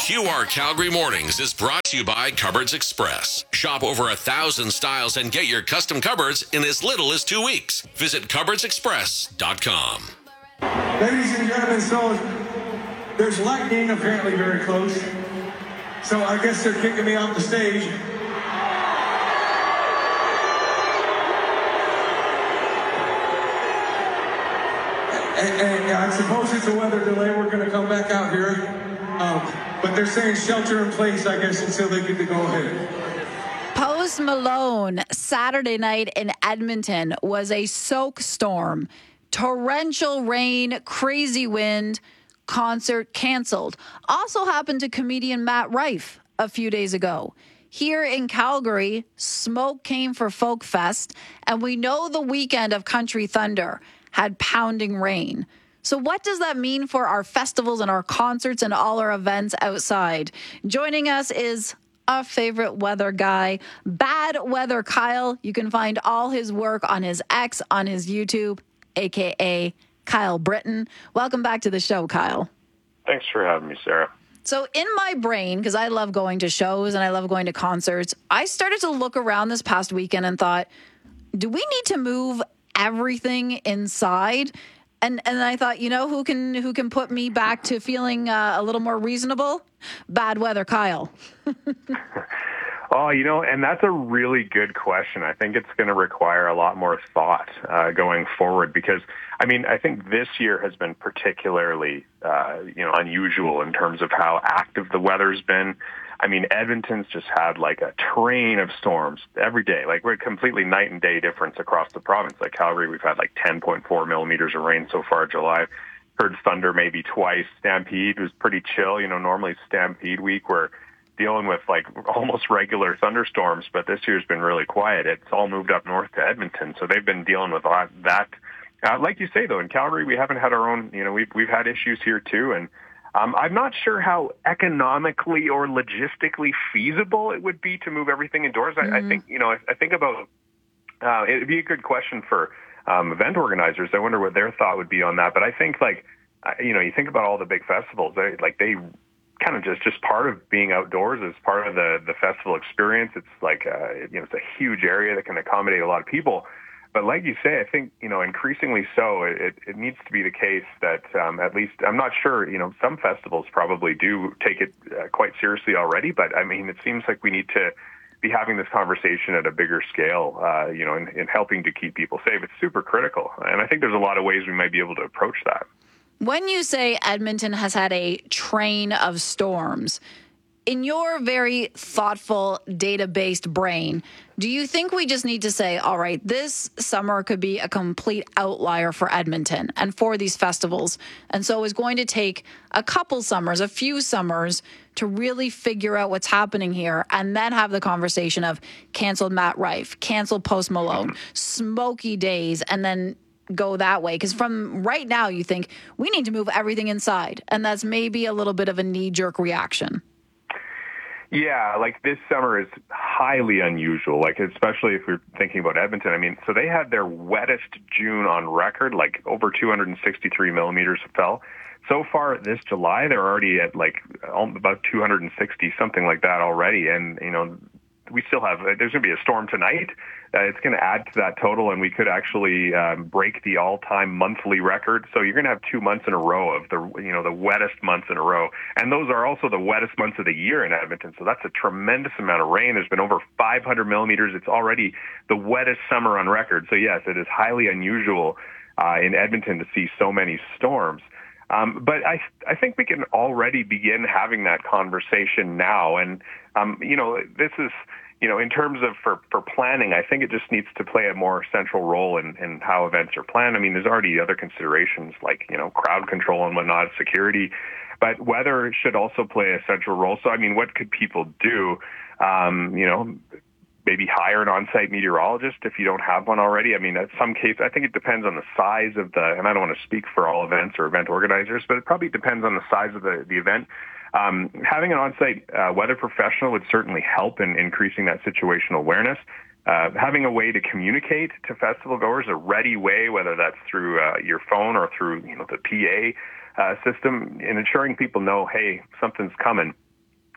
QR Calgary Mornings is brought to you by Cupboards Express. Shop over 1,000 styles and get your custom cupboards in as little as 2 weeks. Visit cupboardsexpress.com. Ladies and gentlemen, so there's lightning apparently very close. So I guess they're kicking me off the stage. And I suppose it's a weather delay. We're going to come back out here. But they're saying shelter in place, I guess, until they get the go-ahead. Post Malone, Saturday night in Edmonton, was a soak storm. Torrential rain, crazy wind, concert canceled. Also happened to comedian Matt Rife a few days ago. Here in Calgary, smoke came for Folk Fest, and we know the weekend of Country Thunder had pounding rain. So what does that mean for our festivals and our concerts and all our events outside? Joining us is our favorite weather guy, Bad Weather Kyle. You can find all his work on his X, on his YouTube, a.k.a. Kyle Britton. Welcome back to the show, Kyle. Thanks for having me, Sarah. So in my brain, because I love going to shows and I love going to concerts, I started to look around this past weekend and thought, do we need to move everything inside? And I thought, you know, who can put me back to feeling a little more reasonable? Bad Weather Kyle. Oh, you know, and that's a really good question. I think it's going to require a lot more thought going forward because, I mean, I think this year has been particularly, unusual in terms of how active the weather's been. I mean, Edmonton's just had like a train of storms every day. Like we're completely night and day difference across the province. Like Calgary, we've had like 10.4 millimeters of rain so far July. Heard thunder maybe twice. Stampede was pretty chill. You know, normally Stampede week we're dealing with like almost regular thunderstorms, but this year's been really quiet. It's all moved up north to Edmonton, so they've been dealing with that. Like you say, though, in Calgary, we haven't had our own. You know, we've had issues here too, and I'm not sure how economically or logistically feasible it would be to move everything indoors. I think, you know, I think about it'd be a good question for event organizers. I wonder what their thought would be on that. But I think, like, you know, you think about all the big festivals, they kind of just part of being outdoors is part of the festival experience. It's like, you know, it's a huge area that can accommodate a lot of people. But like you say, I think, you know, increasingly so, it needs to be the case that at least, I'm not sure, you know, some festivals probably do take it quite seriously already. But, I mean, it seems like we need to be having this conversation at a bigger scale, you know, in helping to keep people safe. It's super critical. And I think there's a lot of ways we might be able to approach that. When you say Edmonton has had a train of storms, in your very thoughtful, data-based brain, do you think we just need to say, all right, this summer could be a complete outlier for Edmonton and for these festivals, and so it's going to take a couple summers, a few summers, to really figure out what's happening here and then have the conversation of canceled Matt Rife, canceled Post Malone, smoky days, and then go that way? Because from right now, you think we need to move everything inside, and that's maybe a little bit of a knee-jerk reaction. Yeah, like this summer is highly unusual, like especially if we're thinking about Edmonton. I mean, so they had their wettest June on record, like over 263 millimeters fell. So far this July, they're already at like about 260, something like that already. And, you know, we still have, there's going to be a storm tonight. It's going to add to that total, and we could actually break the all-time monthly record. So you're going to have 2 months in a row of the wettest months in a row. And those are also the wettest months of the year in Edmonton. So that's a tremendous amount of rain. There's been over 500 millimeters. It's already the wettest summer on record. So yes, it is highly unusual in Edmonton to see so many storms. But I think we can already begin having that conversation now. And, you know, this is, you know, in terms of for planning, I think it just needs to play a more central role in how events are planned. I mean, there's already other considerations like, you know, crowd control and whatnot, security, but weather should also play a central role. So, I mean, what could people do? You know, maybe hire an on-site meteorologist if you don't have one already. I mean, in some cases, I think it depends on the size of and I don't want to speak for all events or event organizers, but it probably depends on the size of the event. Having an on-site weather professional would certainly help in increasing that situational awareness. Having a way to communicate to festival goers, a ready way, whether that's through your phone or through, you know, the PA system, and ensuring people know, hey, something's coming.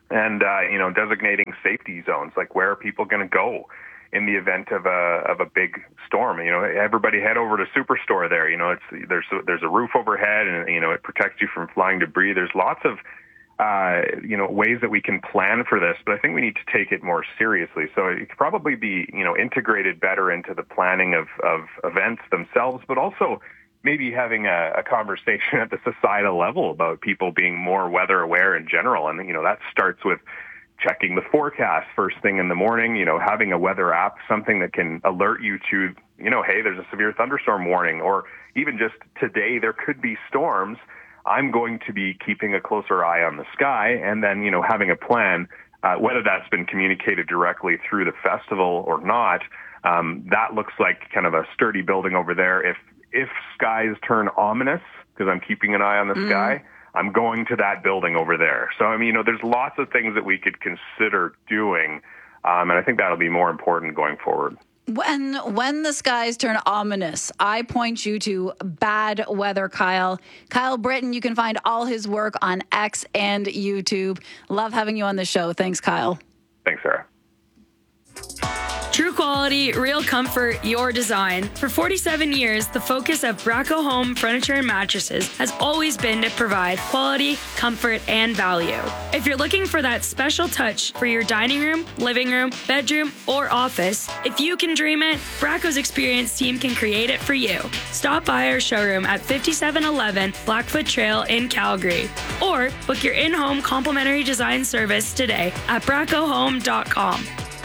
and designating safety zones, like where are people going to go in the event of a big storm. Everybody head over to Superstore there. There's a roof overhead, and it protects you from flying debris. There's lots of ways that we can plan for this, but I think we need to take it more seriously. So it could probably be integrated better into the planning of events themselves, but also maybe having a conversation at the societal level about people being more weather aware in general. And that starts with checking the forecast first thing in the morning, having a weather app, something that can alert you to, hey, there's a severe thunderstorm warning, or even just today there could be storms. I'm going to be keeping a closer eye on the sky, and then, having a plan, whether that's been communicated directly through the festival or not. That looks like kind of a sturdy building over there. If skies turn ominous, because I'm keeping an eye on the sky, I'm going to that building over there. So, there's lots of things that we could consider doing, and I think that'll be more important going forward. When the skies turn ominous, I point you to Bad Weather Kyle. Kyle Britton, you can find all his work on X and YouTube. Love having you on the show. Thanks, Kyle. Thanks, Sarah. True quality, real comfort, your design. For 47 years, the focus of Braco Home Furniture and Mattresses has always been to provide quality, comfort, and value. If you're looking for that special touch for your dining room, living room, bedroom, or office, if you can dream it, Braco's experienced team can create it for you. Stop by our showroom at 5711 Blackfoot Trail in Calgary, or book your in-home complimentary design service today at bracohome.com.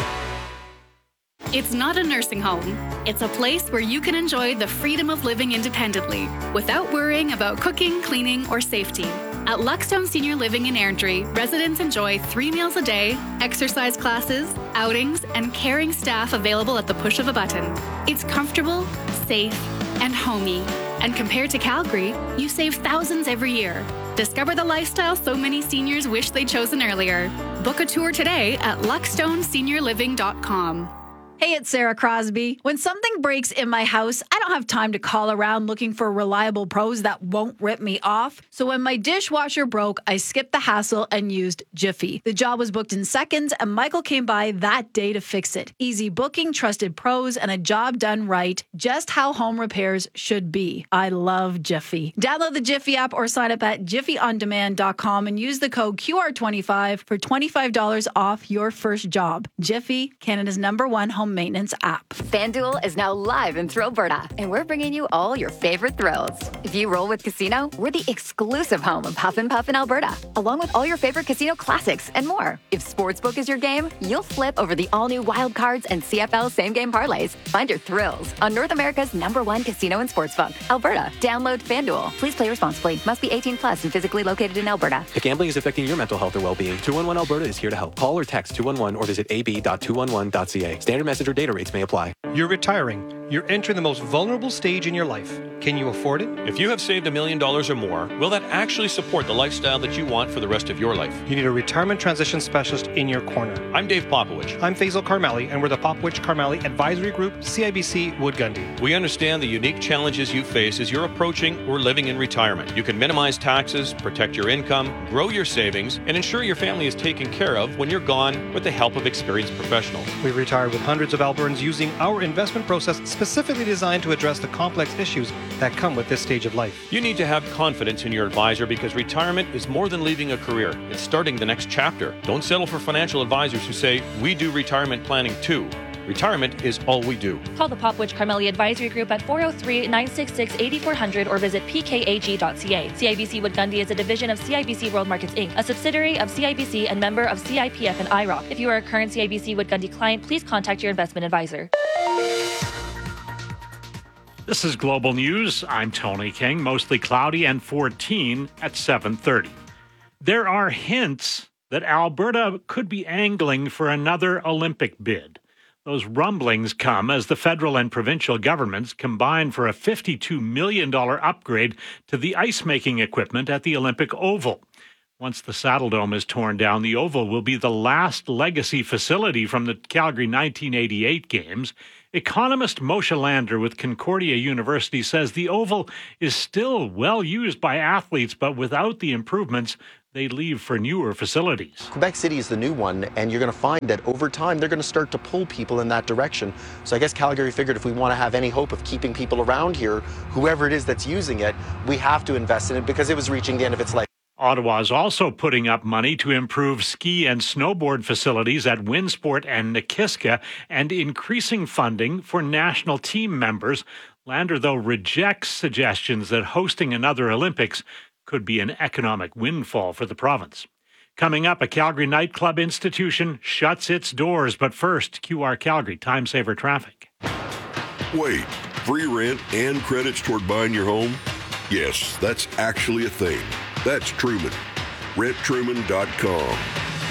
It's not a nursing home. It's a place where you can enjoy the freedom of living independently without worrying about cooking, cleaning, or safety. At Luckstone Senior Living in Airdrie, residents enjoy 3 meals a day, exercise classes, outings, and caring staff available at the push of a button. It's comfortable, safe, and homey. And compared to Calgary, you save thousands every year. Discover the lifestyle so many seniors wish they'd chosen earlier. Book a tour today at luckstoneseniorliving.com. Hey, it's Sarah Crosby. When something breaks in my house, I don't have time to call around looking for reliable pros that won't rip me off. So when my dishwasher broke, I skipped the hassle and used Jiffy. The job was booked in seconds, and Michael came by that day to fix it. Easy booking, trusted pros, and a job done right. Just how home repairs should be. I love Jiffy. Download the Jiffy app or sign up at jiffyondemand.com and use the code QR25 for $25 off your first job. Jiffy, Canada's #1 home maintenance app. FanDuel is now live in Thrillberta, and we're bringing you all your favorite thrills. If you roll with Casino, we're the exclusive home of Huff and Puff in Alberta, along with all your favorite casino classics and more. If Sportsbook is your game, you'll flip over the all-new Wild Cards and CFL same-game parlays. Find your thrills on North America's #1 casino and sportsbook, Alberta. Download FanDuel. Please play responsibly. Must be 18 plus and physically located in Alberta. If gambling is affecting your mental health or well-being, 211 Alberta is here to help. Call or text 211 or visit ab.211.ca. Standard message or data rates may apply. You're retiring. You're entering the most vulnerable stage in your life. Can you afford it? If you have saved $1 million or more, will that actually support the lifestyle that you want for the rest of your life? You need a retirement transition specialist in your corner. I'm Dave Popowich. I'm Faisal Karmali, and we're the Popowich Karmali Advisory Group, CIBC Wood Gundy. We understand the unique challenges you face as you're approaching or living in retirement. You can minimize taxes, protect your income, grow your savings, and ensure your family is taken care of when you're gone with the help of experienced professionals. We've retired with hundreds of Albertans using our investment process specifically designed to address the complex issues that come with this stage of life. You need to have confidence in your advisor because retirement is more than leaving a career. It's starting the next chapter. Don't settle for financial advisors who say, we do retirement planning too. Retirement is all we do. Call the Popowich Karmali Advisory Group at 403-966-8400 or visit pkag.ca. CIBC Wood Gundy is a division of CIBC World Markets Inc., a subsidiary of CIBC and member of CIPF and IROC. If you are a current CIBC Wood Gundy client, please contact your investment advisor. This is Global News. I'm Tony King. Mostly cloudy and 14 at 7:30. There are hints that Alberta could be angling for another Olympic bid. Those rumblings come as the federal and provincial governments combine for a $52 million upgrade to the ice-making equipment at the Olympic Oval. Once the Saddle Dome is torn down, the Oval will be the last legacy facility from the Calgary 1988 Games. Economist Moshe Lander with Concordia University says the Oval is still well used by athletes, but without the improvements, they leave for newer facilities. Quebec City is the new one, and you're going to find that over time they're going to start to pull people in that direction. So I guess Calgary figured if we want to have any hope of keeping people around here, whoever it is that's using it, we have to invest in it because it was reaching the end of its life. Ottawa is also putting up money to improve ski and snowboard facilities at Winsport and Nikiska and increasing funding for national team members. Lander, though, rejects suggestions that hosting another Olympics could be an economic windfall for the province. Coming up, a Calgary nightclub institution shuts its doors. But first, QR Calgary, Time Saver Traffic. Wait, free rent and credits toward buying your home? Yes, that's actually a thing. That's Truman. RentTruman.com.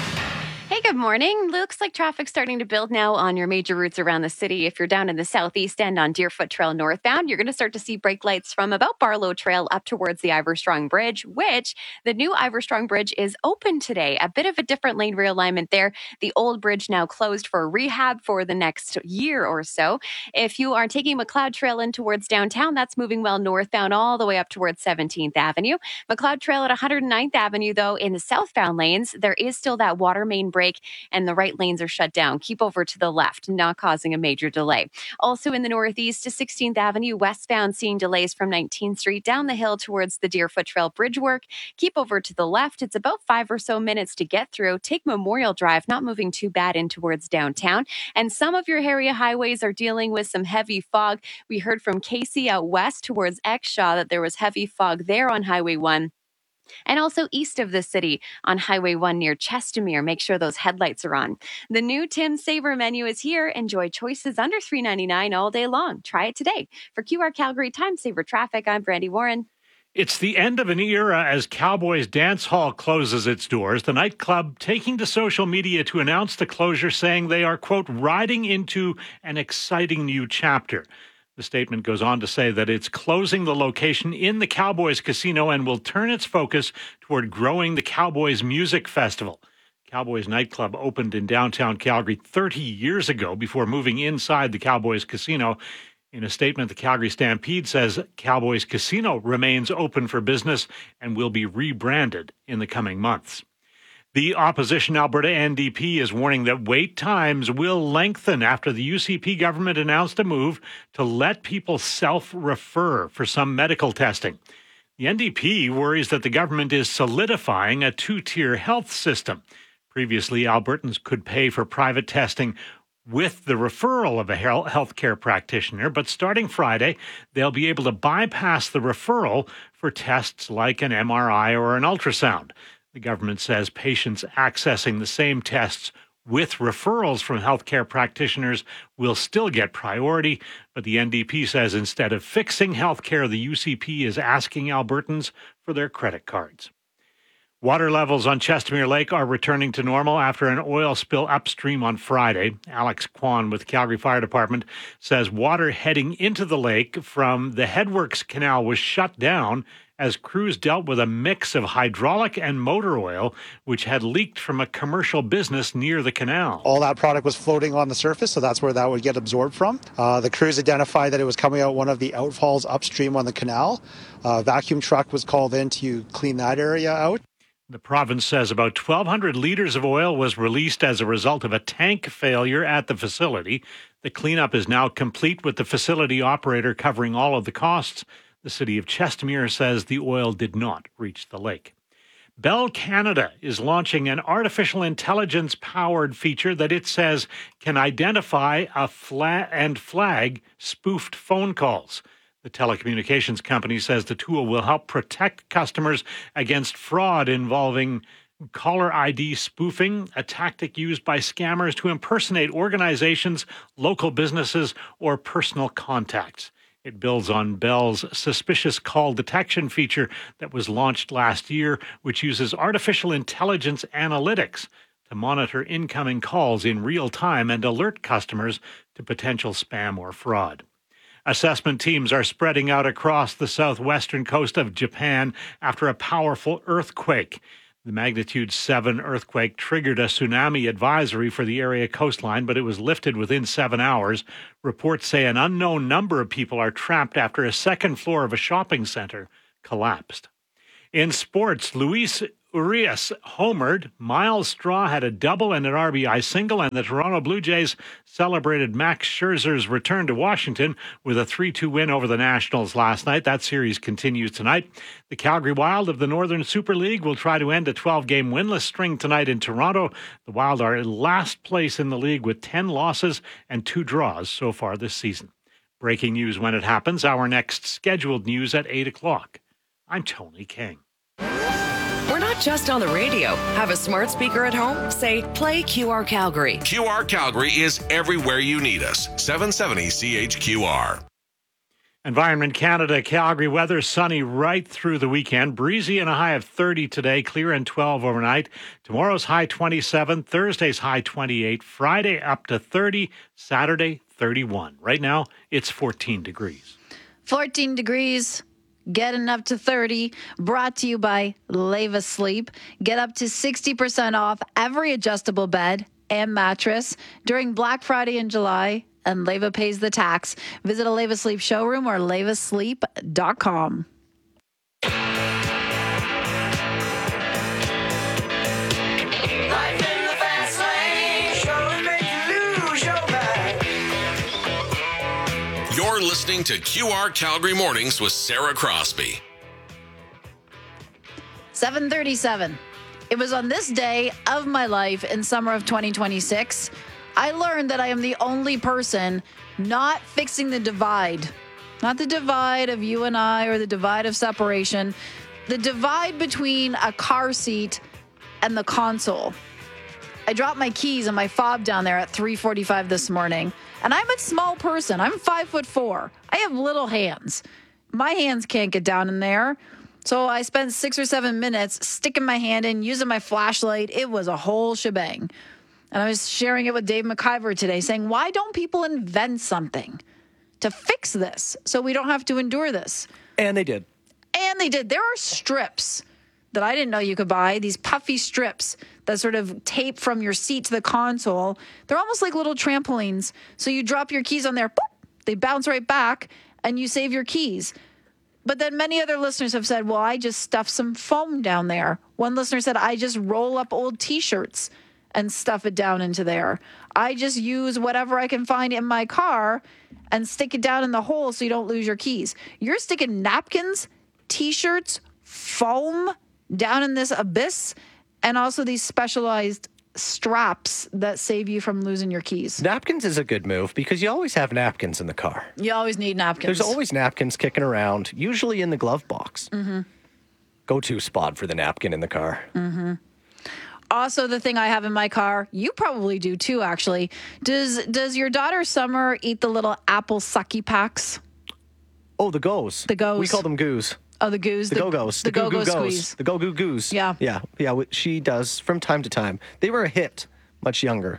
Hey, good morning. Looks like traffic's starting to build now on your major routes around the city. If you're down in the southeast end on Deerfoot Trail northbound, you're going to start to see brake lights from about Barlow Trail up towards the Iverstrong Bridge, which the new Iverstrong Bridge is open today. A bit of a different lane realignment there. The old bridge now closed for rehab for the next year or so. If you are taking McLeod Trail in towards downtown, that's moving well northbound all the way up towards 17th Avenue. McLeod Trail at 109th Avenue, though, in the southbound lanes, there is still that water main break and the right lanes are shut down. Keep over to the left, not causing a major delay. Also in the northeast to 16th Avenue, westbound, seeing delays from 19th Street down the hill towards the Deerfoot Trail bridge work. Keep over to the left. It's about 5 or so minutes to get through. Take Memorial Drive, not moving too bad in towards downtown. And some of your area highways are dealing with some heavy fog. We heard from Casey out west towards Exshaw that there was heavy fog there on Highway 1. And also east of the city on Highway 1 near Chestermere. Make sure those headlights are on. The new Tim Saver menu is here. Enjoy choices under $3.99 all day long. Try it today. For QR Calgary Time Saver Traffic, I'm Brandy Warren. It's the end of an era as Cowboys Dance Hall closes its doors. The nightclub taking to social media to announce the closure, saying they are, quote, riding into an exciting new chapter. The statement goes on to say that it's closing the location in the Cowboys Casino and will turn its focus toward growing the Cowboys Music Festival. Cowboys nightclub opened in downtown Calgary 30 years ago before moving inside the Cowboys Casino. In a statement, the Calgary Stampede says Cowboys Casino remains open for business and will be rebranded in the coming months. The opposition Alberta NDP is warning that wait times will lengthen after the UCP government announced a move to let people self-refer for some medical testing. The NDP worries that the government is solidifying a two-tier health system. Previously, Albertans could pay for private testing with the referral of a healthcare practitioner, but starting Friday, they'll be able to bypass the referral for tests like an MRI or an ultrasound. The government says patients accessing the same tests with referrals from healthcare practitioners will still get priority, but the NDP says instead of fixing healthcare, the UCP is asking Albertans for their credit cards. Water levels on Chestermere Lake are returning to normal after an oil spill upstream on Friday. Alex Kwan with Calgary Fire Department says water heading into the lake from the Headworks Canal was shut down as crews dealt with a mix of hydraulic and motor oil, which had leaked from a commercial business near the canal. All that product was floating on the surface, so that's where that would get absorbed from. The crews identified that it was coming out one of the outfalls upstream on the canal. A vacuum truck was called in to clean that area out. The province says about 1,200 liters of oil was released as a result of a tank failure at the facility. The cleanup is now complete, with the facility operator covering all of the costs. The city of Chestermere says the oil did not reach the lake. Bell Canada is launching an artificial intelligence-powered feature that it says can identify and flag spoofed phone calls. The telecommunications company says the tool will help protect customers against fraud involving caller ID spoofing, a tactic used by scammers to impersonate organizations, local businesses, or personal contacts. It builds on Bell's suspicious call detection feature that was launched last year, which uses artificial intelligence analytics to monitor incoming calls in real time and alert customers to potential spam or fraud. Assessment teams are spreading out across the southwestern coast of Japan after a powerful earthquake. The magnitude 7 earthquake triggered a tsunami advisory for the area coastline, but it was lifted within 7 hours. Reports say an unknown number of people are trapped after a second floor of a shopping center collapsed. In sports, Luis Urias homered. Miles Straw had a double and an RBI single, and the Toronto Blue Jays celebrated Max Scherzer's return to Washington with a 3-2 win over the Nationals last night. That series continues tonight. The Calgary Wild of the Northern Super League will try to end a 12-game winless string tonight in Toronto. The Wild are in last place in the league with 10 losses and 2 draws so far this season. Breaking news when it happens. Our next scheduled news at 8 o'clock. I'm Tony King. We're not just on the radio. Have a smart speaker at home? Say, play QR Calgary. QR Calgary is everywhere you need us. 770 CHQR. Environment Canada, Calgary weather, sunny right through the weekend. Breezy and a high of 30 today, clear and 12 overnight. Tomorrow's high 27, Thursday's high 28, Friday up to 30, Saturday 31. Right now, it's 14 degrees. 14 degrees. Getting up to 30, brought to you by Leva Sleep. Get up to 60% off every adjustable bed and mattress during Black Friday in July, and Leva pays the tax. Visit a Leva Sleep showroom or levasleep.com. You're listening to QR Calgary Mornings with Sarah Crosby. 7:37. It was on this day of my life in summer of 2026, I learned that I am the only person not fixing the divide. Not the divide of you and I or the divide of separation. The divide between a car seat and the console. I dropped my keys and my fob down there at 3:45 this morning. And I'm a small person. I'm 5'4". I have little hands. My hands can't get down in there. So I spent 6 or 7 minutes sticking my hand in, using my flashlight. It was a whole shebang. And I was sharing it with Dave McIver today, saying, why don't people invent something to fix this so we don't have to endure this? And they did. And they did. There are strips that I didn't know you could buy, these puffy strips that sort of tape from your seat to the console. They're almost like little trampolines. So you drop your keys on there, boop, they bounce right back, and you save your keys. But then many other listeners have said, well, I just stuff some foam down there. One listener said, I just roll up old T-shirts and stuff it down into there. I just use whatever I can find in my car and stick it down in the hole so you don't lose your keys. You're sticking napkins, T-shirts, foam down in this abyss, and also these specialized straps that save you from losing your keys. Napkins is a good move because you always have napkins in the car. You always need napkins. There's always napkins kicking around, usually in the glove box. Mm-hmm. Go-to spot for the napkin in the car. Mm-hmm. Also, the thing I have in my car, you probably do too, actually. Does your daughter Summer eat the little apple sucky packs? Oh, the goes. The goes. We call them goos. Oh, the goos. The go-go's. The go-go squeeze. The go-go goos. Yeah. Yeah. She does from time to time. They were a hit much younger,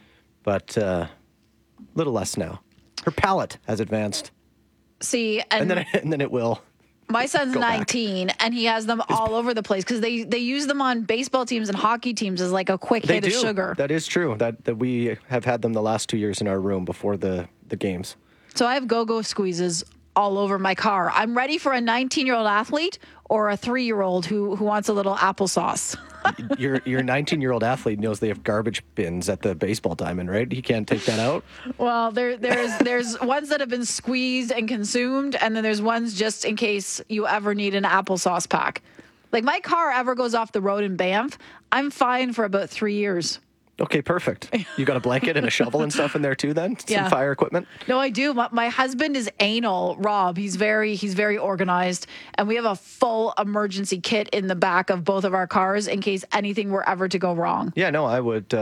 but a little less now. Her palate has advanced. See, and then it will. My son's 19, and he has them all over the place because they use them on baseball teams and hockey teams as like a quick hit of sugar. That is true. That we have had them the last 2 years in our room before the games. So I have go-go squeezes all over my car. I'm ready for a 19-year-old athlete or a 3-year-old who wants a little applesauce. Your 19-year-old athlete knows they have garbage bins at the baseball diamond, right? He can't take that out. Well, there's ones that have been squeezed and consumed, and then there's ones just in case you ever need an applesauce pack. Like my car ever goes off the road in Banff, I'm fine for about 3 years. Okay, perfect. You got a blanket and a shovel and stuff in there too then? Some fire equipment? No, I do. My husband is anal, Rob. He's very organized, and we have a full emergency kit in the back of both of our cars in case anything were ever to go wrong. Yeah, no, I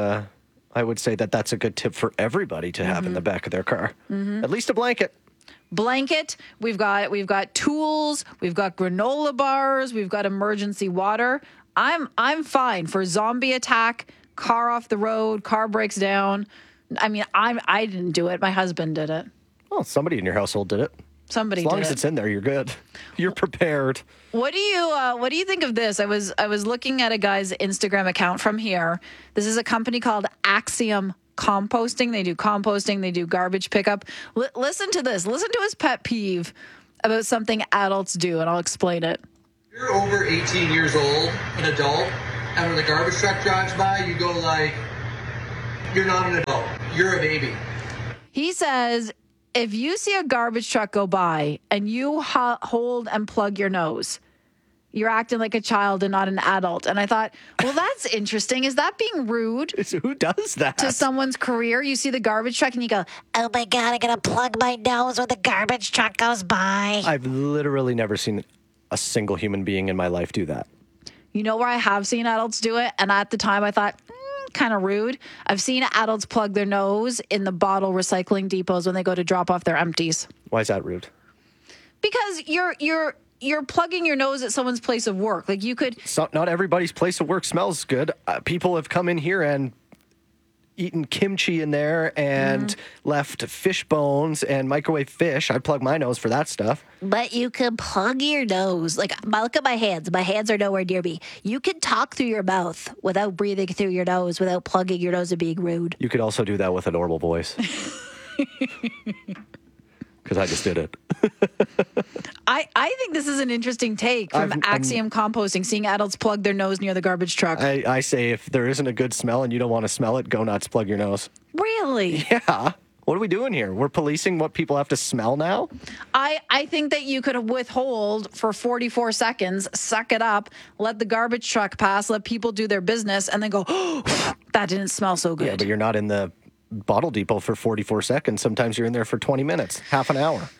would say that that's a good tip for everybody to have in the back of their car. Mm-hmm. At least a blanket. We've got tools, we've got granola bars, we've got emergency water. I'm fine for zombie attack. Car off the road, car breaks down. I mean, I didn't do it. My husband did it. Well, somebody in your household did it. Somebody did it. As long as it's in there, you're good. You're prepared. What do you think of this? I was looking at a guy's Instagram account from here. This is a company called Axiom Composting. They do composting. They do garbage pickup. Listen to this. Listen to his pet peeve about something adults do, and I'll explain it. If you're over 18 years old, an adult, and when the garbage truck drives by, you go like, you're not an adult. You're a baby. He says, if you see a garbage truck go by and you hold and plug your nose, you're acting like a child and not an adult. And I thought, well, that's interesting. Is that being rude? Who does that? To someone's career? You see the garbage truck and you go, oh my God, I got to plug my nose when the garbage truck goes by. I've literally never seen a single human being in my life do that. You know where I have seen adults do it? And at the time I thought, kind of rude. I've seen adults plug their nose in the bottle recycling depots when they go to drop off their empties. Why is that rude? Because you're plugging your nose at someone's place of work. Like you could. So, not everybody's place of work smells good. People have come in here and eaten kimchi in there and left fish bones and microwave fish. I plug my nose for that stuff. But you can plug your nose. Like, look at my hands. My hands are nowhere near me. You can talk through your mouth without breathing through your nose, without plugging your nose and being rude. You could also do that with a normal voice. Because I just did it. I think this is an interesting take from Axiom Composting, seeing adults plug their nose near the garbage truck. I say if there isn't a good smell and you don't want to smell it, go nuts, plug your nose. Really? Yeah. What are we doing here? We're policing what people have to smell now? I think that you could withhold for 44 seconds, suck it up, let the garbage truck pass, let people do their business, and then go, oh, that didn't smell so good. Yeah, but you're not in the bottle depot for 44 seconds. Sometimes you're in there for 20 minutes, half an hour.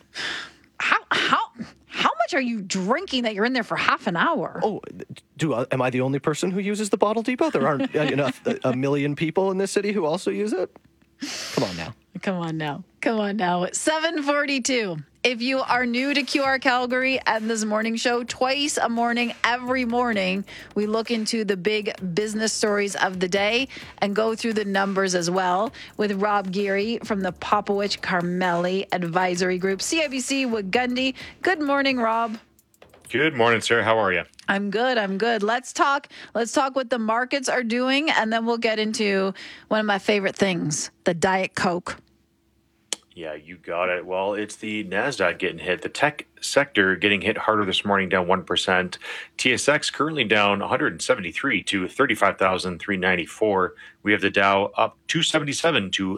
How much are you drinking that you're in there for half an hour? Oh, am I the only person who uses the bottle depot? There aren't a million people in this city who also use it? Come on now. Come on now. 7:42. If you are new to QR Calgary and this morning show, twice a morning, every morning, we look into the big business stories of the day and go through the numbers as well with Rob Geary from the Popowich Carmeli Advisory Group, CIBC Wigundy. Good morning, Rob. Good morning, sir. How are you? I'm good. Let's talk what the markets are doing, and then we'll get into one of my favorite things, the Diet Coke. Yeah, you got it. Well, it's the NASDAQ getting hit. The tech sector getting hit harder this morning, down 1%. TSX currently down 173 to 35,394. We have the Dow up 277 to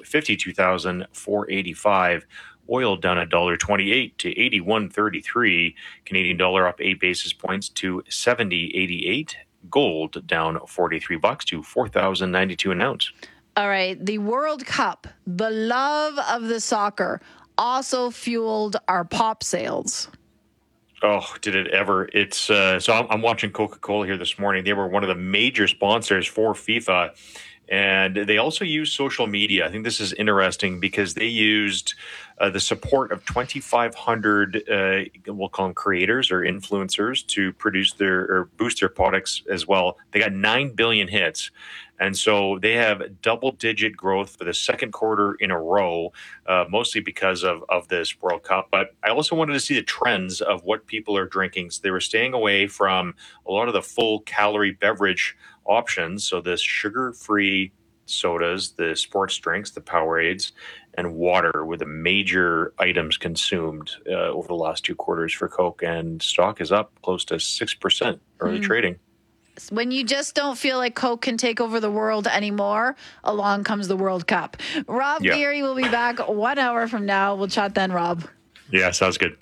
52,485. Oil down $1.28 to 81.33. Canadian dollar up 8 basis points to 70.88. Gold down $43 to $4,092 an ounce. All right, the World Cup, the love of the soccer, also fueled our pop sales. Oh, did it ever? It's so I'm watching Coca-Cola here this morning. They were one of the major sponsors for FIFA, and they also use social media. I think this is interesting because they used the support of 2,500, we'll call them creators or influencers, to produce or boost their products as well. They got 9 billion hits. And so they have double-digit growth for the second quarter in a row, mostly because of this World Cup. But I also wanted to see the trends of what people are drinking. So they were staying away from a lot of the full-calorie beverage options. So the sugar-free sodas, the sports drinks, the Powerades, and water were the major items consumed over the last 2 quarters for Coke. And stock is up close to 6% early trading. When you just don't feel like Coke can take over the world anymore, along comes the World Cup. Rob Geary will be back 1 hour from now. We'll chat then, Rob. Yeah, sounds good.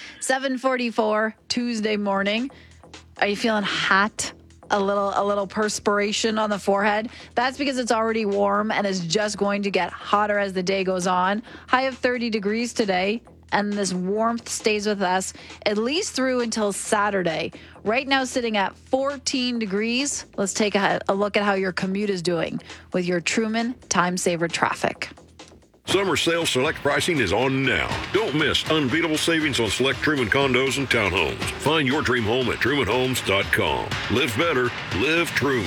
7:44 Tuesday morning. Are you feeling hot? A little perspiration on the forehead? That's because it's already warm and is just going to get hotter as the day goes on. High of 30 degrees today. And this warmth stays with us at least through until Saturday. Right now sitting at 14 degrees. Let's take a look at how your commute is doing with your Truman Time Saver traffic. Summer sales select pricing is on now. Don't miss unbeatable savings on select Truman condos and townhomes. Find your dream home at trumanhomes.com. Live better, live Truman.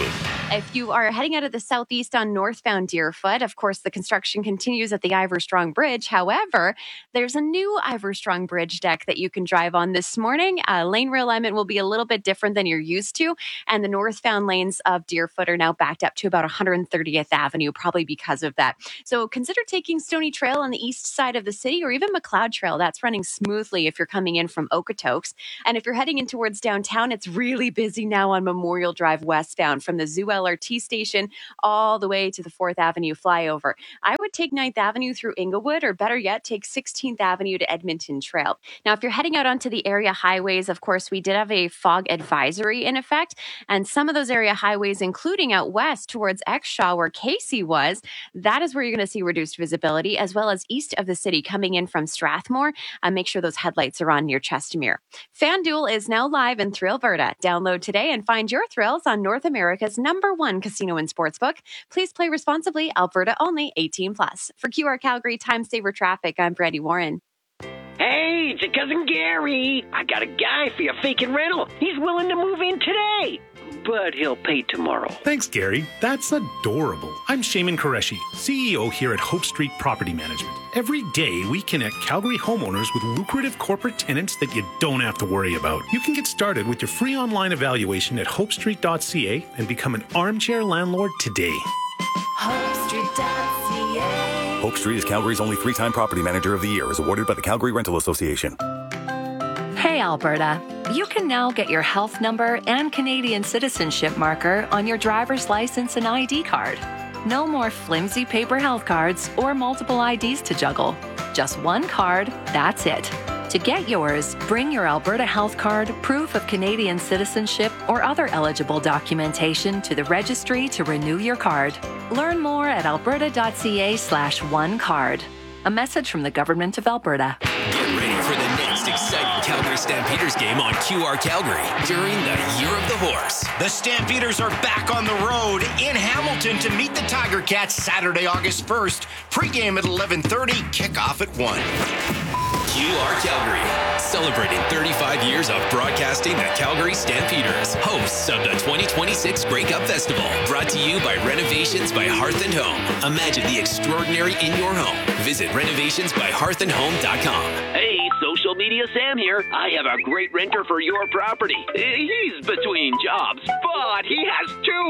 If you are heading out of the southeast on northbound Deerfoot, of course, the construction continues at the Iverstrong Bridge. However, there's a new Iverstrong Bridge deck that you can drive on this morning. Lane realignment will be a little bit different than you're used to, and the northbound lanes of Deerfoot are now backed up to about 130th Avenue, probably because of that. So consider taking Stony Trail on the east side of the city, or even McLeod Trail. That's running smoothly if you're coming in from Okotoks. And if you're heading in towards downtown, it's really busy now on Memorial Drive westbound from the Zoo LRT station all the way to the 4th Avenue flyover. I would take 9th Avenue through Inglewood, or better yet, take 16th Avenue to Edmonton Trail. Now, if you're heading out onto the area highways, of course, we did have a fog advisory in effect, and some of those area highways, including out west towards Exshaw, where Casey was, that is where you're going to see reduced visibility, as well as east of the city coming in from Strathmore. Make sure those headlights are on near Chestermere. FanDuel is now live in Thrill, Alberta. Download today and find your thrills on North America's #1 casino and sportsbook. Please play responsibly. Alberta only. 18+. For QR Calgary Time Saver Traffic, I'm Brandy Warren. Hey, it's your cousin Gary. I got a guy for your vacant rental. He's willing to move in today, but he'll pay tomorrow. Thanks, Gary. That's adorable. I'm Shaman Qureshi, CEO here at Hope Street Property Management. Every day, we connect Calgary homeowners with lucrative corporate tenants that you don't have to worry about. You can get started with your free online evaluation at hopestreet.ca and become an armchair landlord today. HopeStreet.ca. Hope Street is Calgary's only 3-time Property Manager of the Year, as awarded by the Calgary Rental Association. Hey, Alberta. You can now get your health number and Canadian citizenship marker on your driver's license and ID card. No more flimsy paper health cards or multiple IDs to juggle. Just one card, that's it. To get yours, bring your Alberta Health Card, proof of Canadian citizenship, or other eligible documentation to the registry to renew your card. Learn more at alberta.ca/onecard. A message from the Government of Alberta. Get ready for the next exciting Calgary Stampeders game on QR Calgary during the Year of the Horse. The Stampeders are back on the road in Hamilton to meet the Tiger Cats Saturday, August 1st. Pre-game at 11:30, kickoff at 1. QR Calgary, celebrating 35 years of broadcasting the Calgary Stampeders, hosts of the 2026 Grey Cup Festival, brought to you by Renovations by Hearth and Home. Imagine the extraordinary in your home. Visit renovationsbyhearthandhome.com. Hey, Social Media Sam here. I have a great renter for your property. He's between jobs, but he has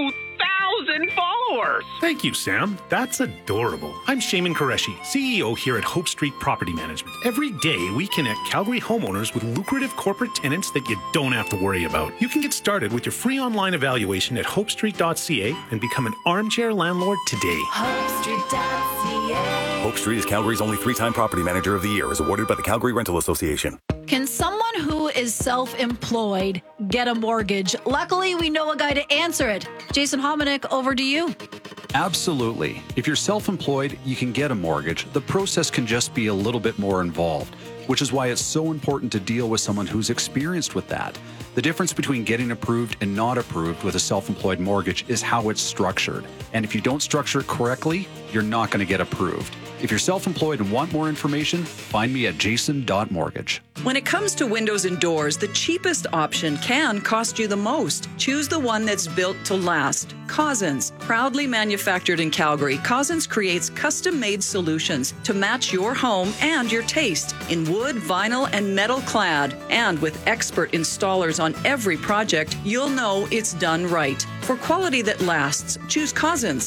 2,000 followers. Thank you, Sam. That's adorable. I'm Shaman Qureshi, CEO here at Hope Street Property Management. Every day, we connect Calgary homeowners with lucrative corporate tenants that you don't have to worry about. You can get started with your free online evaluation at hopestreet.ca and become an armchair landlord today. HopeStreet.ca. Hope Street is Calgary's only 3-time Property Manager of the Year, as awarded by the Calgary Rental Association. Can someone who is self-employed get a mortgage? Luckily, we know a guy to answer it. Jason Hominick, over to you. Absolutely. If you're self-employed, you can get a mortgage. The process can just be a little bit more involved, which is why it's so important to deal with someone who's experienced with that. The difference between getting approved and not approved with a self-employed mortgage is how it's structured. And if you don't structure it correctly, you're not going to get approved. If you're self-employed and want more information, find me at jason.mortgage. When it comes to windows and doors, the cheapest option can cost you the most. Choose the one that's built to last. Cousins, proudly manufactured in Calgary, Cousins creates custom-made solutions to match your home and your taste in wood, vinyl, and metal clad. And with expert installers on every project, you'll know it's done right. For quality that lasts, choose Cousins,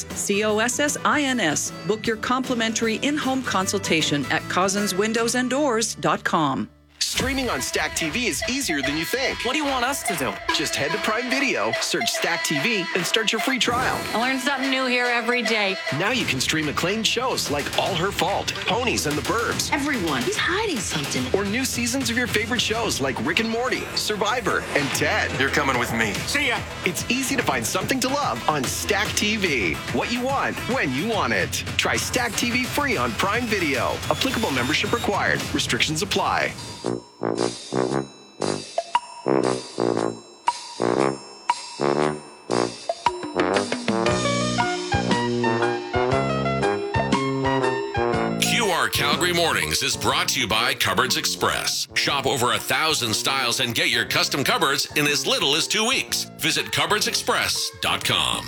COSSINS. Book your complimentary in-home consultation at cousinswindowsanddoors.com. Streaming on Stack TV is easier than you think. What do you want us to do? Just head to Prime Video, search Stack TV, and start your free trial. I learn something new here every day. Now you can stream acclaimed shows like All Her Fault, Ponies, and the Burbs. Everyone, he's hiding something. Or new seasons of your favorite shows like Rick and Morty, Survivor, and Ted. You're coming with me. See ya. It's easy to find something to love on Stack TV. What you want, when you want it. Try Stack TV free on Prime Video. Applicable membership required. Restrictions apply. QR Calgary Morning. Mornings is brought to you by Cupboards Express. Shop over 1,000 styles and get your custom cupboards in as little as 2 weeks. Visit cupboardsexpress.com.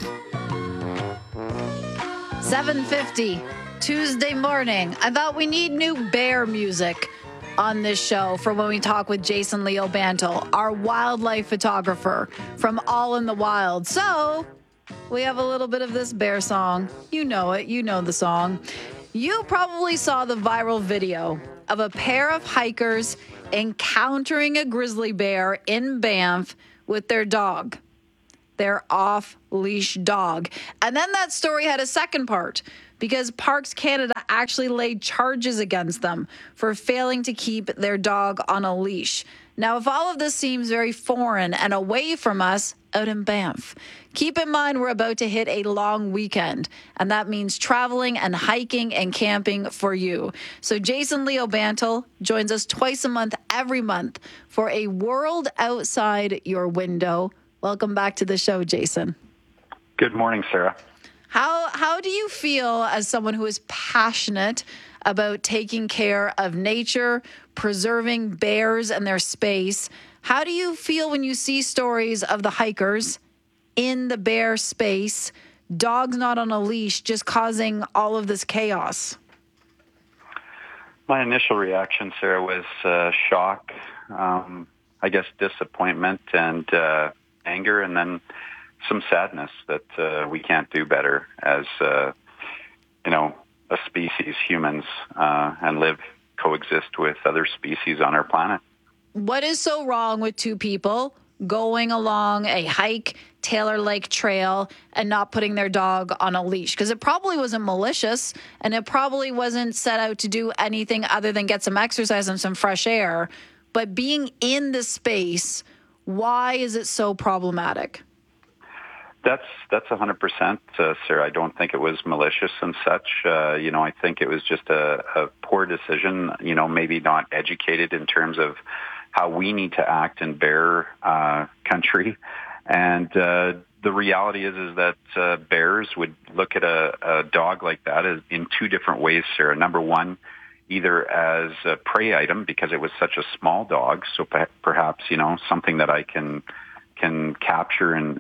7:50 Tuesday morning. I thought we need new bear music on this show for when we talk with Jason Leo Bantle, our wildlife photographer from All in the Wild. So we have a little bit of this bear song. You know it. You know the song. You probably saw the viral video of a pair of hikers encountering a grizzly bear in Banff with their dog, their off-leash dog. And then that story had a second part because Parks Canada actually laid charges against them for failing to keep their dog on a leash. Now, if all of this seems very foreign and away from us out in Banff, keep in mind we're about to hit a long weekend, and that means traveling and hiking and camping for you. So Jason Leo Bantle joins us twice a month, every month, for a world outside your window. Welcome back to the show, Jason. Good morning, Sarah. How do you feel as someone who is passionate about taking care of nature, preserving bears and their space? How do you feel when you see stories of the hikers in the bear space, dogs not on a leash, just causing all of this chaos? My initial reaction, Sarah, was shock, I guess disappointment and anger, and then some sadness that we can't do better as, a species, humans, and coexist with other species on our planet. What is so wrong with two people going along a hike, Taylor Lake Trail, and not putting their dog on a leash? Because it probably wasn't malicious, and it probably wasn't set out to do anything other than get some exercise and some fresh air. But being in the space, why is it so problematic? That's 100%, Sarah. I don't think it was malicious and such. I think it was just a poor decision, maybe not educated in terms of how we need to act in bear country. And the reality is that bears would look at a dog like that as in two different ways, Sarah. Number one, either as a prey item because it was such a small dog, so perhaps, something that I can capture and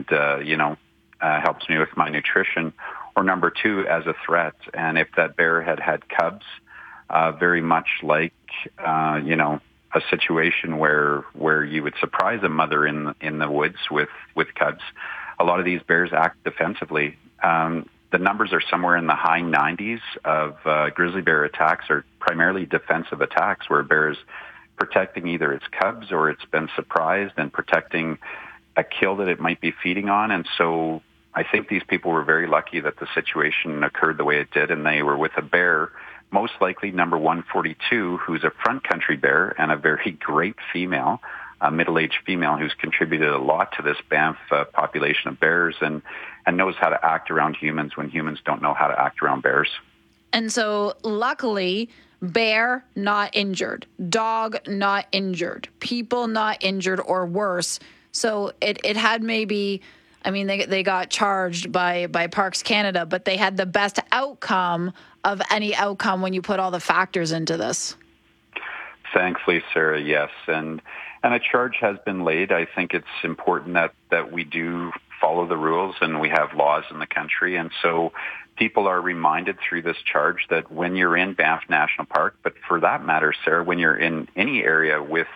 helps me with my nutrition, or number two, as a threat. And if that bear had cubs, very much like, a situation where you would surprise a mother in the woods with cubs, a lot of these bears act defensively. The numbers are somewhere in the high 90s of grizzly bear attacks are primarily defensive attacks where bears protecting either its cubs or it's been surprised and protecting a kill that it might be feeding on. And so I think these people were very lucky that the situation occurred the way it did, and they were with a bear, most likely number 142, who's a front country bear and a very great female, a middle-aged female who's contributed a lot to this Banff population of bears and knows how to act around humans when humans don't know how to act around bears. And so luckily, bear not injured, dog not injured, people not injured or worse. So it had maybe, they got charged by Parks Canada, but they had the best outcome of any outcome when you put all the factors into this. Thankfully, Sarah, yes. And a charge has been laid. I think it's important that we do follow the rules and we have laws in the country. And so people are reminded through this charge that when you're in Banff National Park, but for that matter, Sarah, when you're in any area with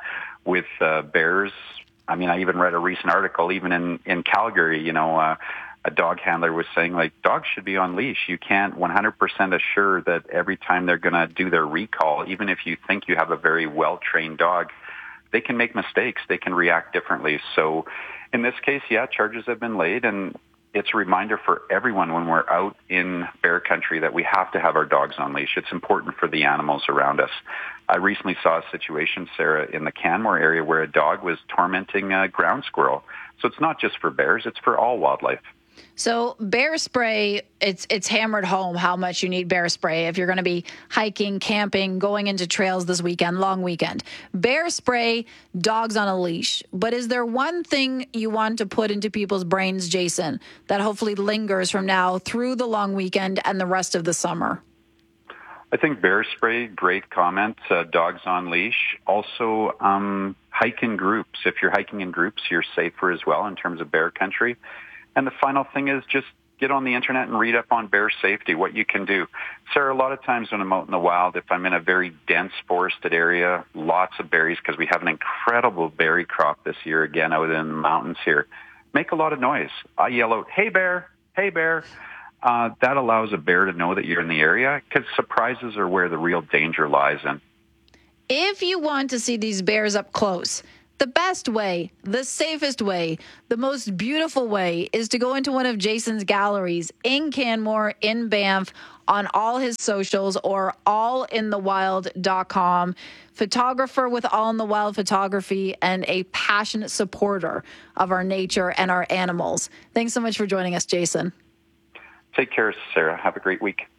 bears, I even read a recent article, even in Calgary, a dog handler was saying, dogs should be on leash. You can't 100% assure that every time they're going to do their recall, even if you think you have a very well-trained dog, they can make mistakes. They can react differently. So in this case, charges have been laid, and it's a reminder for everyone when we're out in bear country that we have to have our dogs on leash. It's important for the animals around us. I recently saw a situation, Sarah, in the Canmore area where a dog was tormenting a ground squirrel. So it's not just for bears, it's for all wildlife. So bear spray, it's hammered home how much you need bear spray if you're going to be hiking, camping, going into trails this weekend, long weekend. Bear spray, dogs on a leash. But is there one thing you want to put into people's brains, Jason, that hopefully lingers from now through the long weekend and the rest of the summer? I think bear spray, great comment. Dogs on leash. Also, hike in groups. If you're hiking in groups, you're safer as well in terms of bear country. And the final thing is just get on the internet and read up on bear safety, what you can do. Sarah, a lot of times when I'm out in the wild, if I'm in a very dense forested area, lots of berries, because we have an incredible berry crop this year, again, out in the mountains here, make a lot of noise. I yell out, hey bear, hey bear. That allows a bear to know that you're in the area, because surprises are where the real danger lies in. If you want to see these bears up close, the best way, the safest way, the most beautiful way is to go into one of Jason's galleries in Canmore, in Banff, on all his socials or allinthewild.com. Photographer with All in the Wild Photography and a passionate supporter of our nature and our animals. Thanks so much for joining us, Jason. Take care, Sarah. Have a great week.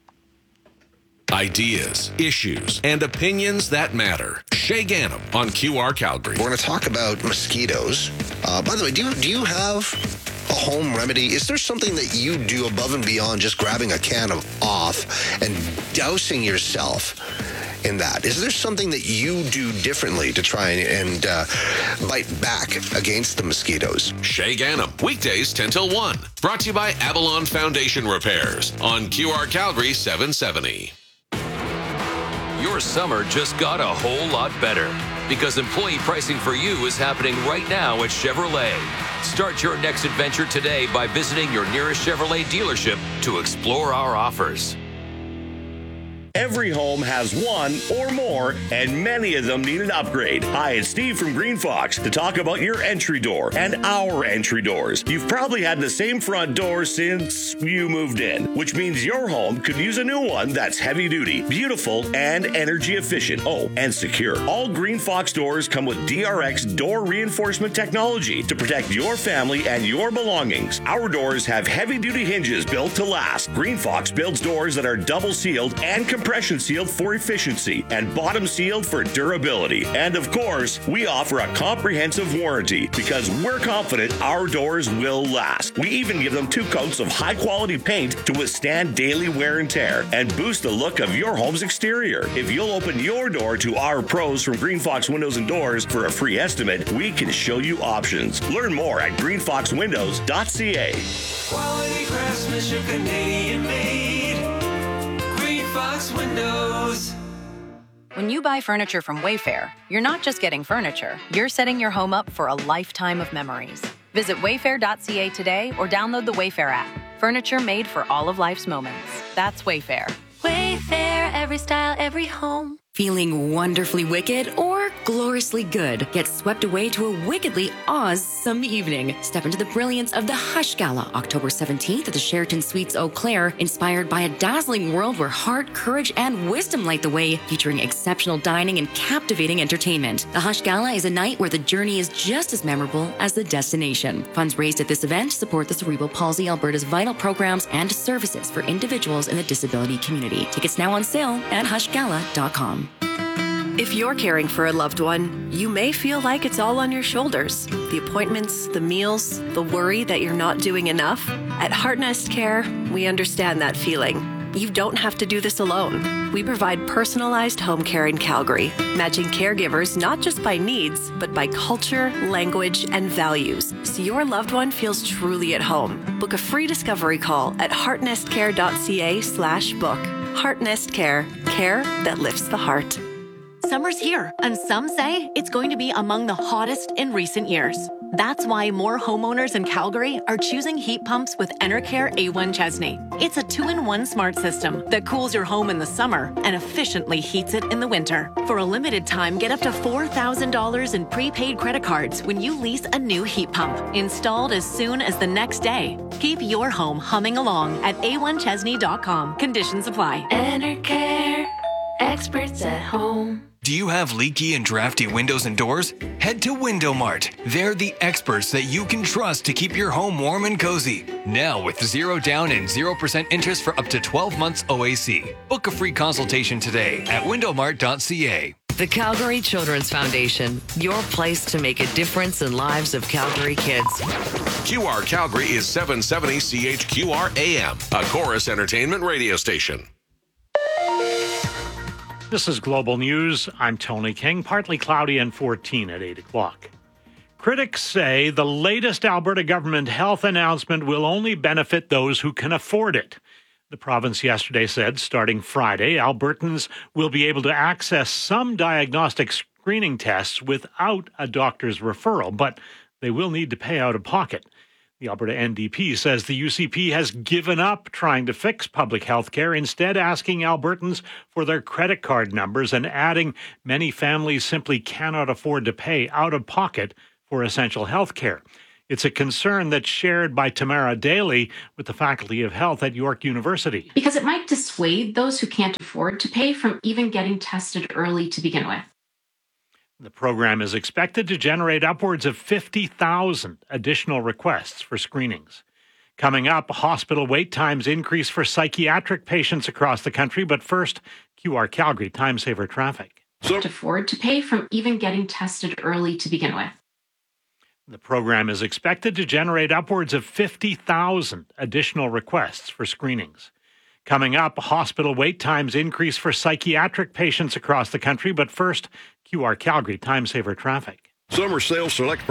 Ideas, issues, and opinions that matter. Shay Ganem on QR Calgary. We're going to talk about mosquitoes. By the way, do you have a home remedy? Is there something that you do above and beyond just grabbing a can of off and dousing yourself in that? Is there something that you do differently to try and bite back against the mosquitoes? Shay Ganem, weekdays 10 till 1. Brought to you by Avalon Foundation Repairs on QR Calgary 770. Your summer just got a whole lot better because employee pricing for you is happening right now at Chevrolet. Start your next adventure today by visiting your nearest Chevrolet dealership to explore our offers. Every home has one or more, and many of them need an upgrade. Hi, it's Steve from Green Fox to talk about your entry door and our entry doors. You've probably had the same front door since you moved in, which means your home could use a new one that's heavy duty, beautiful, and energy efficient. Oh, and secure. All Green Fox doors come with DRX door reinforcement technology to protect your family and your belongings. Our doors have heavy duty hinges built to last. Green Fox builds doors that are double sealed and compression sealed for efficiency and bottom sealed for durability. And of course, we offer a comprehensive warranty because we're confident our doors will last. We even give them 2 coats of high quality paint to withstand daily wear and tear and boost the look of your home's exterior. If you'll open your door to our pros from Green Fox Windows and Doors for a free estimate, we can show you options. Learn more at greenfoxwindows.ca. Quality craftsmanship, Canadian made. Fox Windows. When you buy furniture from Wayfair, you're not just getting furniture, you're setting your home up for a lifetime of memories. Visit wayfair.ca today or download the Wayfair app. Furniture made for all of life's moments. That's Wayfair. Wayfair, every style, every home. Feeling wonderfully wicked or gloriously good? Get swept away to a wickedly awesome evening. Step into the brilliance of the Hush Gala, October 17th at the Sheraton Suites Eau Claire, inspired by a dazzling world where heart, courage, and wisdom light the way, featuring exceptional dining and captivating entertainment. The Hush Gala is a night where the journey is just as memorable as the destination. Funds raised at this event support the Cerebral Palsy Alberta's vital programs and services for individuals in the disability community. Tickets now on sale at hushgala.com. If you're caring for a loved one, you may feel like it's all on your shoulders. The appointments, the meals, the worry that you're not doing enough. At Heartnest Care, we understand that feeling. You don't have to do this alone. We provide personalized home care in Calgary, matching caregivers not just by needs, but by culture, language, and values, so your loved one feels truly at home. Book a free discovery call at heartnestcare.ca/book. Heartnest Care, care that lifts the heart. Summer's here, and some say it's going to be among the hottest in recent years. That's why more homeowners in Calgary are choosing heat pumps with Enercare A1 Chesney. It's a 2-in-1 smart system that cools your home in the summer and efficiently heats it in the winter. For a limited time, get up to $4,000 in prepaid credit cards when you lease a new heat pump, installed as soon as the next day. Keep your home humming along at a1chesney.com. Conditions apply. Enercare, experts at home. Do you have leaky and drafty windows and doors? Head to Window Mart. They're the experts that you can trust to keep your home warm and cozy. Now with 0 down and 0% interest for up to 12 months OAC. Book a free consultation today at windowmart.ca. The Calgary Children's Foundation, your place to make a difference in lives of Calgary kids. QR Calgary is 770 CHQR AM, a Chorus Entertainment radio station. This is Global News. I'm Tony King. Partly cloudy and 14 at 8 o'clock. Critics say the latest Alberta government health announcement will only benefit those who can afford it. The province yesterday said starting Friday, Albertans will be able to access some diagnostic screening tests without a doctor's referral, but they will need to pay out of pocket. The Alberta NDP says the UCP has given up trying to fix public health care, instead asking Albertans for their credit card numbers and adding many families simply cannot afford to pay out of pocket for essential health care. It's a concern that's shared by Tamara Daly with the Faculty of Health at York University. Because it might dissuade those who can't afford to pay from even getting tested early to begin with. The program is expected to generate upwards of 50,000 additional requests for screenings. Coming up, hospital wait times increase for psychiatric patients across the country. But first, QR Calgary Time Saver Traffic. Can't afford to pay from even getting tested early to begin with. The program is expected to generate upwards of 50,000 additional requests for screenings. Coming up, hospital wait times increase for psychiatric patients across the country. But first, QR Calgary Time Saver Traffic. Summer sales select